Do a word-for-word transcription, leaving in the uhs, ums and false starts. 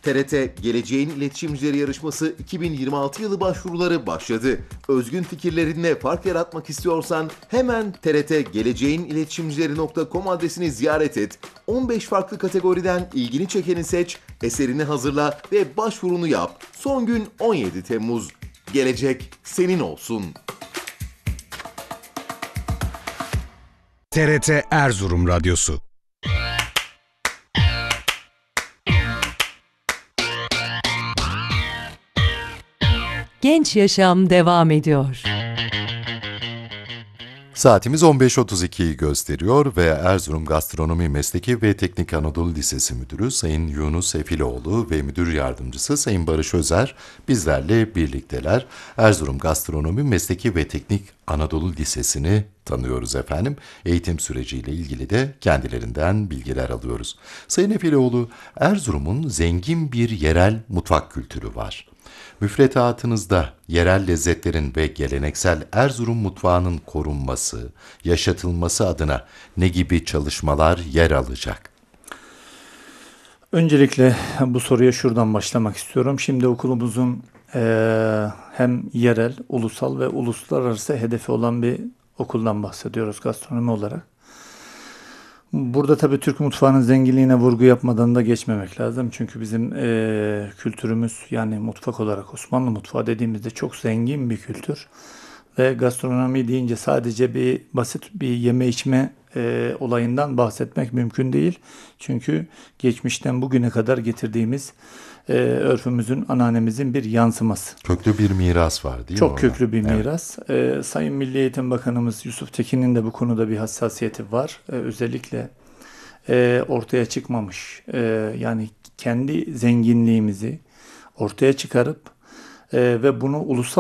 T R T Geleceğin İletişimcileri Yarışması iki bin yirmi altı yılı başvuruları başladı. Özgün fikirlerinle fark yaratmak istiyorsan hemen T R T geleceğin iletişimcileri nokta com adresini ziyaret et. on beş farklı kategoriden ilgini çekeni seç, eserini hazırla ve başvurunu yap. Son gün on yedi Temmuz. Gelecek senin olsun. T R T Erzurum Radyosu. Genç Yaşam devam ediyor. Saatimiz on beş otuz ikiyi gösteriyor ve Erzurum Gastronomi Mesleki ve Teknik Anadolu Lisesi Müdürü Sayın Yunus Efiloğlu ve Müdür Yardımcısı Sayın Barış Özer bizlerle birlikteler. Erzurum Gastronomi Mesleki ve Teknik Anadolu Lisesi'ni tanıyoruz efendim. Eğitim süreciyle ilgili de kendilerinden bilgiler alıyoruz. Sayın Efiloğlu, Erzurum'un zengin bir yerel mutfak kültürü var. Müfredatınızda yerel lezzetlerin ve geleneksel Erzurum mutfağının korunması, yaşatılması adına ne gibi çalışmalar yer alacak? Öncelikle bu soruya şuradan başlamak istiyorum. Şimdi okulumuzun eee, hem yerel, ulusal ve uluslararası hedefi olan bir okuldan bahsediyoruz gastronomi olarak. Burada tabii Türk mutfağının zenginliğine vurgu yapmadan da geçmemek lazım. Çünkü bizim eee, kültürümüz, yani mutfak olarak Osmanlı mutfağı dediğimizde çok zengin bir kültür. Ve gastronomi deyince sadece bir basit bir yeme içme eee, olayından bahsetmek mümkün değil. Çünkü geçmişten bugüne kadar getirdiğimiz eee, örfümüzün, ananemizin bir yansıması. Köklü bir miras var değil Çok mi orada? köklü bir Evet. miras. Ee, Sayın Milli Eğitim Bakanımız Yusuf Tekin'in de bu konuda bir hassasiyeti var. Ee, özellikle e, ortaya çıkmamış, e, yani kendi zenginliğimizi ortaya çıkarıp e, ve bunu ulusal